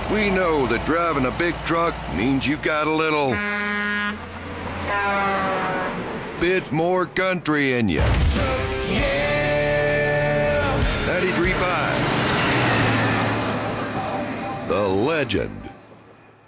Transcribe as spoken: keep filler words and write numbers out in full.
We know that driving a big truck means you got a little bit more country in you. ninety-three point five The Legend.